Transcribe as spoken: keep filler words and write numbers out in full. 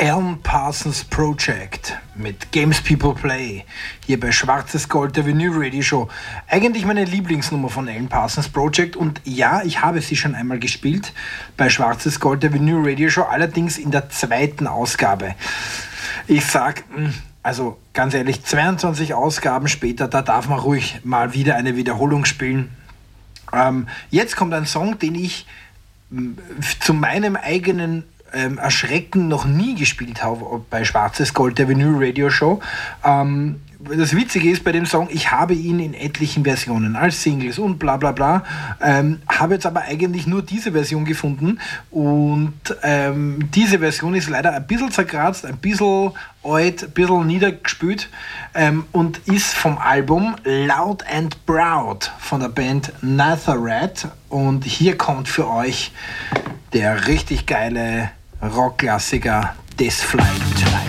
Alan Parsons Project mit Games People Play hier bei Schwarzes Gold, der Vinyl Radio Show. Eigentlich meine Lieblingsnummer von Alan Parsons Project und ja, ich habe sie schon einmal gespielt bei Schwarzes Gold, der Vinyl Radio Show, allerdings in der zweiten Ausgabe. Ich sag, also ganz ehrlich, zweiundzwanzig Ausgaben später, da darf man ruhig mal wieder eine Wiederholung spielen. Ähm, jetzt kommt ein Song, den ich m, zu meinem eigenen ähm, Erschrecken noch nie gespielt habe bei Schwarzes Gold, der Vinyl Radio Show. Ähm, das Witzige ist bei dem Song, ich habe ihn in etlichen Versionen als Singles und bla bla bla, ähm, habe jetzt aber eigentlich nur diese Version gefunden und ähm, diese Version ist leider ein bisschen zerkratzt, ein bisschen alt, ein bisschen niedergespült ähm, und ist vom Album Loud and Proud von der Band Nazareth und hier kommt für euch der richtig geile Rockklassiker Death Flight.